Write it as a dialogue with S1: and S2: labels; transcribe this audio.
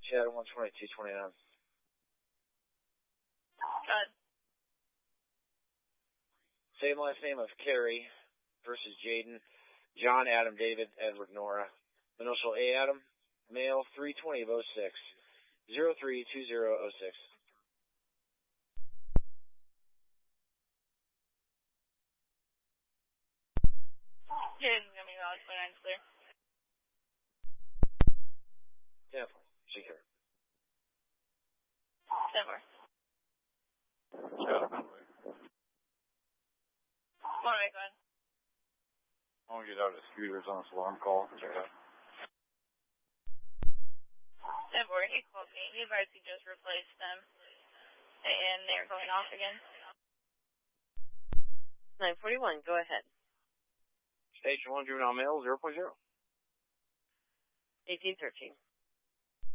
S1: Chad 12229.
S2: Good.
S1: Same last name of Carrie versus Jaden. John, Adam, David, Edward, Nora. Initial A, Adam. Male, 320 of 06. 032006.
S2: Jaden's going to be valid 29 clear.
S1: Definitely. Secure.
S2: 10-4.
S3: Yeah, that way.
S2: Go ahead.
S3: I want to get out of scooters on this alarm call. Check it out.
S2: 10-4, he called me. He advised he just replaced them. And they're going off again.
S4: 941, go ahead.
S1: Station 1, juvenile male, 0.0.
S4: 1813.